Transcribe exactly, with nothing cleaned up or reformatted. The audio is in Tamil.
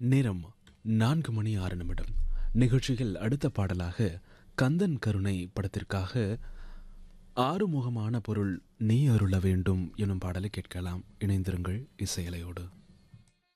நேரம் நான்கு மணி ஆறு நிமிடம். நிகழ்ச்சியில் அடுத்த பாடலாக கந்தன் கருணை படத்திற்காக ஆறுமுகமான பொருள் நீ அருள வேண்டும் எனும் பாடலை கேட்கலாம். இணைந்திருங்கள் இசையலையோடு.